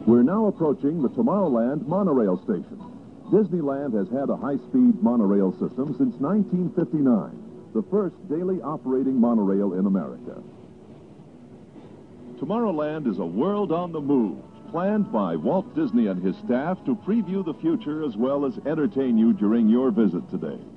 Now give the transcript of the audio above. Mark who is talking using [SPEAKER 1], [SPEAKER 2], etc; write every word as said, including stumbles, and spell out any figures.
[SPEAKER 1] We're now approaching the Tomorrowland monorail station. Disneyland has had a high-speed monorail system since nineteen fifty-nine, the first daily operating monorail in America. Tomorrowland is a world on the move, planned by Walt Disney and his staff to preview the future as well as entertain you during your visit today.